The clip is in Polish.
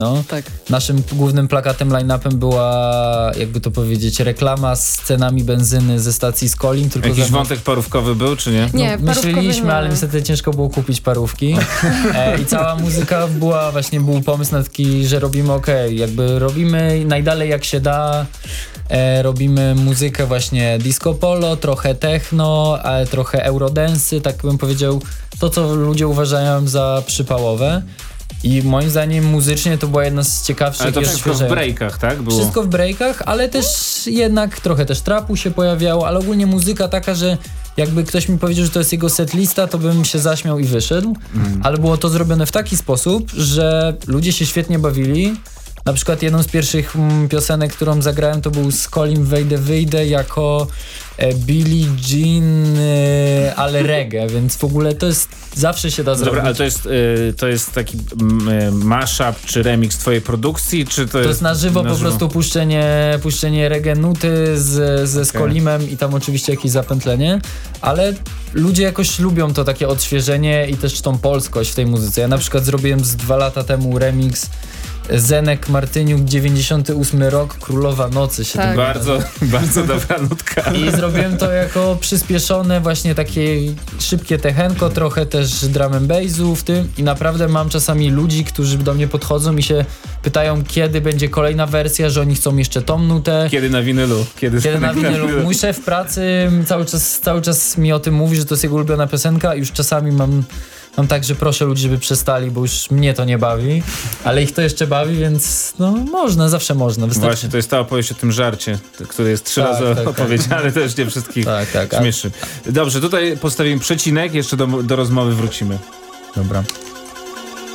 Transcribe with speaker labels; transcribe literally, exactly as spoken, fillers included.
Speaker 1: No.
Speaker 2: Tak.
Speaker 1: Naszym głównym plakatem, line-upem była, jakby to powiedzieć, reklama z cenami benzyny ze stacji Skolim. Tylko
Speaker 3: Jakiś
Speaker 1: zamiast...
Speaker 3: wątek parówkowy był, czy nie?
Speaker 2: Nie,
Speaker 1: no, myśleliśmy,
Speaker 2: nie.
Speaker 1: ale niestety ciężko było kupić parówki. E, I cała muzyka była, właśnie był pomysł na taki, że robimy okej, okay, jakby robimy najdalej jak się da. E, robimy muzykę właśnie disco polo, trochę techno, ale trochę eurodensy, tak bym powiedział, to co ludzie uważają za przypałowe. I moim zdaniem muzycznie to była jedna z ciekawszych.
Speaker 3: Ale to wszystko w breakach, tak? Było?
Speaker 1: Wszystko w breakach, ale też jednak trochę też trapu się pojawiało, ale ogólnie muzyka taka, że jakby ktoś mi powiedział, że to jest jego setlista, to bym się zaśmiał i wyszedł. Mm. Ale było to zrobione w taki sposób, że ludzie się świetnie bawili. Na przykład jedną z pierwszych mm, piosenek, którą zagrałem, to był Skolim Wejdę Wyjdę jako e, Billie Jean, e, ale reggae, więc w ogóle to jest, zawsze się da zrobić.
Speaker 3: Dobra, ale to jest, y, to jest taki y, mashup czy remix twojej produkcji, czy to,
Speaker 1: to
Speaker 3: jest...
Speaker 1: jest na żywo,
Speaker 3: na
Speaker 1: po
Speaker 3: żywo?
Speaker 1: prostu puszczenie, puszczenie reggae nuty z, ze
Speaker 3: Okay.
Speaker 1: Skolimem i tam oczywiście jakieś zapętlenie, ale ludzie jakoś lubią to takie odświeżenie i też tą polskość w tej muzyce. Ja na przykład zrobiłem z dwa lata temu remix Zenek Martyniuk, dziewięćdziesiąty ósmy rok, Królowa Nocy się
Speaker 2: Tak.
Speaker 1: tym
Speaker 3: Bardzo, bardzo dobra nutka.
Speaker 1: I zrobiłem to jako przyspieszone, właśnie takie szybkie techenko, trochę też drum and bassu w tym i naprawdę mam czasami ludzi, którzy do mnie podchodzą i się pytają, kiedy będzie kolejna wersja, że oni chcą jeszcze tą nutę.
Speaker 3: Kiedy na winylu? Kiedy,
Speaker 1: Kiedy na winylu. Mój szef pracy cały czas, cały czas mi o tym mówi, że to jest jego ulubiona piosenka. Już czasami mam, mam tak, że proszę ludzi, żeby przestali, bo już mnie to nie bawi, ale ich to jeszcze bawi, więc no można, zawsze można. Wystarczy.
Speaker 3: Właśnie, to jest ta opowieść o tym żarcie, który jest trzy
Speaker 1: Tak,
Speaker 3: razy
Speaker 1: tak,
Speaker 3: opowiedziany,
Speaker 1: tak.
Speaker 3: ale też nie wszystkich
Speaker 1: Tak, tak.
Speaker 3: śmieszy. Dobrze, tutaj postawimy przecinek, jeszcze do, do rozmowy wrócimy.
Speaker 1: Dobra.